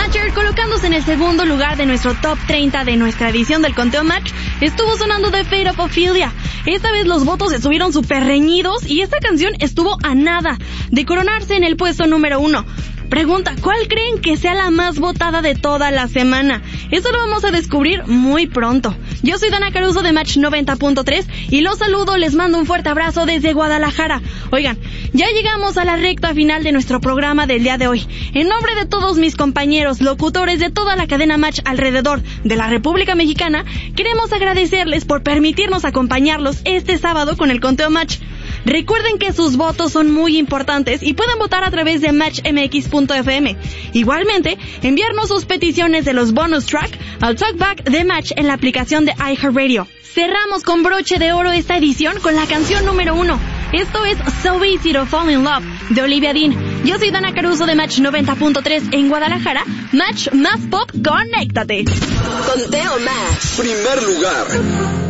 Matcher, colocándose en el segundo lugar de nuestro top 30 de nuestra edición del Conteo Match, estuvo sonando The Fate of Ophelia. Esta vez los votos estuvieron súper reñidos y esta canción estuvo a nada de coronarse en el puesto número 1. Pregunta, ¿cuál creen que sea la más votada de toda la semana? Eso lo vamos a descubrir muy pronto. Yo soy Dana Caruso de Match 90.3 y los saludo, les mando un fuerte abrazo desde Guadalajara. Oigan, ya llegamos a la recta final de nuestro programa del día de hoy. En nombre de todos mis compañeros, locutores de toda la cadena Match alrededor de la República Mexicana, queremos agradecerles por permitirnos acompañarlos este sábado con el Conteo Match. Recuerden que sus votos son muy importantes y pueden votar a través de matchmx.fm. Igualmente, enviarnos sus peticiones de los bonus track al talkback de Match en la aplicación de iHeartRadio. Cerramos con broche de oro esta edición con la canción número 1. Esto es So Easy to Fall in Love de Olivia Dean. Yo soy Dana Caruso de Match 90.3 en Guadalajara. Match más pop, conéctate. Conteo Match. Primer lugar.